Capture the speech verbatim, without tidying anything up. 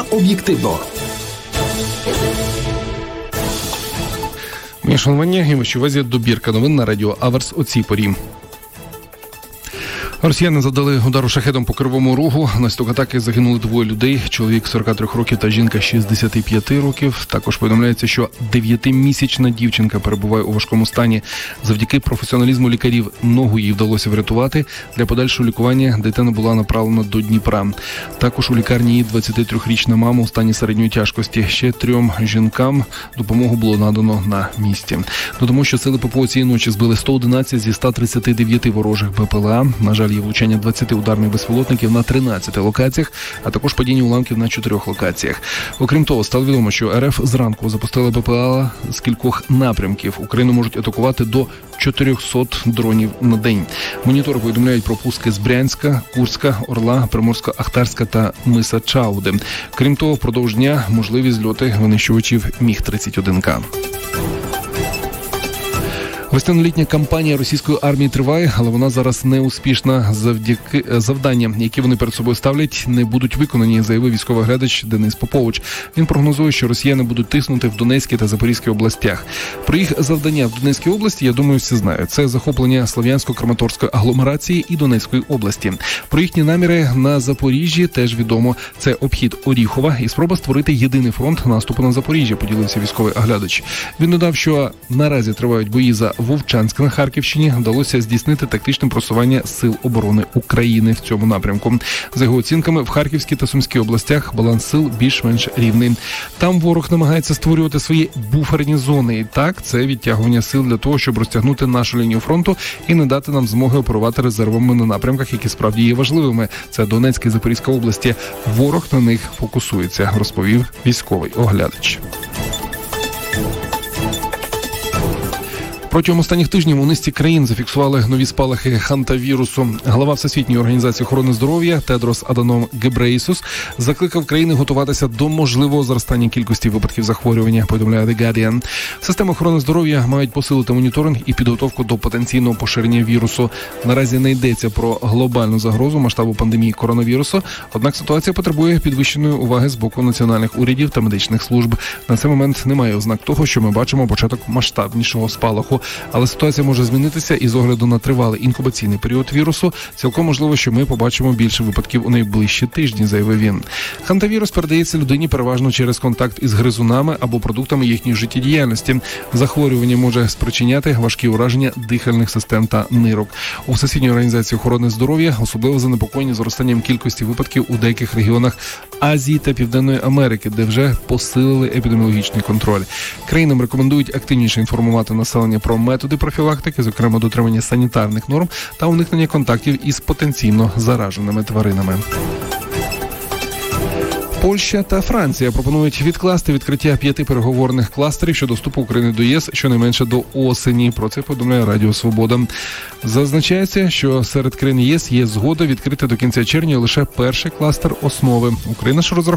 та об'єктивно. Моє шанування і вашій увазі добірка новин на радіо Аверс о цій порі. Росіяни завдали удару шахедом по Кривому Рогу. Внаслідок атаки загинули двоє людей. Чоловік сорок три років та жінка шістдесят п'ять років. Також повідомляється, що дев'ятимісячна дівчинка перебуває у важкому стані. Завдяки професіоналізму лікарів ногу їй вдалося врятувати. Для подальшого лікування дитина була направлена до Дніпра. Також у лікарні є двадцятитрирічна мама у стані середньої тяжкості. Ще трьом жінкам допомогу було надано на місці. Додамо, що сили ППО цієї ночі збили сто одинадцять зі ста тридцяти дев'яти ворожих БПЛА. На жаль, є влучання двадцяти ударних безпілотників на тринадцяти локаціях, а також падіння уламків на чотирьох локаціях. Окрім того, стало відомо, що РФ зранку запустили БПЛА з кількох напрямків. Україну можуть атакувати до чотирьохсот дронів на день. Монітори повідомляють про пуски з Брянська, Курська, Орла, Приморсько-Ахтарська та Миса Чауди. Крім того, впродовж дня можливі зльоти винищувачів Міг тридцять один К. Весняно-літня кампанія російської армії триває, але вона зараз не успішна. Завдяки завдання, які вони перед собою ставлять, не будуть виконані, заявив військовий глядач Денис Попович. Він прогнозує, що росіяни будуть тиснути в Донецькій та Запорізькій областях. Про їх завдання в Донецькій області, я думаю, всі знають. Це захоплення Слов'янсько-Краматорської агломерації і Донецької області. Про їхні наміри на Запоріжжі теж відомо. Це обхід Оріхова і спроба створити єдиний фронт наступу на Запоріжжя, поділився військовий оглядач. Він додав, що наразі тривають бої за Вовчанськ на Харківщині. Вдалося здійснити тактичне просування Сил оборони України в цьому напрямку. За його оцінками, в Харківській та Сумській областях баланс сил більш-менш рівний. Там ворог намагається створювати свої буферні зони. І так, це відтягування сил для того, щоб розтягнути нашу лінію фронту і не дати нам змоги оперувати резервами на напрямках, які справді є важливими. Це Донецька і Запорізька області. Ворог на них фокусується, розповів військовий оглядач. Протягом останніх тижнів у низці країн зафіксували нові спалахи хантавірусу. Глава Всесвітньої організації охорони здоров'я Тедрос Аданом Гебрейсус закликав країни готуватися до можливого зростання кількості випадків захворювання, повідомляє The Guardian. Системи охорони здоров'я мають посилити моніторинг і підготовку до потенційного поширення вірусу. Наразі не йдеться про глобальну загрозу масштабу пандемії коронавірусу, однак ситуація потребує підвищеної уваги з боку національних урядів та медичних служб. На цей момент немає ознак того, що ми бачимо початок масштабнішого спалаху. Але ситуація може змінитися і з огляду на тривалий інкубаційний період вірусу. Цілком можливо, що ми побачимо більше випадків у найближчі тижні, заявив він. Хантавірус передається людині переважно через контакт із гризунами або продуктами їхньої життєдіяльності. Захворювання може спричиняти важкі ураження дихальних систем та нирок. У Всесвітньої організації охорони здоров'я особливо занепокоєні зростанням кількості випадків у деяких регіонах Азії та Південної Америки, де вже посилили епідеміологічний контроль. Країнам рекомендують активніше інформувати населення про методи профілактики, зокрема дотримання санітарних норм та уникнення контактів із потенційно зараженими тваринами. Польща та Франція пропонують відкласти відкриття п'яти переговорних кластерів щодо вступу України до ЄС щонайменше до осені. Про це повідомляє Радіо Свобода. Зазначається, що серед країн ЄС є згода відкрити до кінця червня лише перший кластер основи. Україна ж розраховує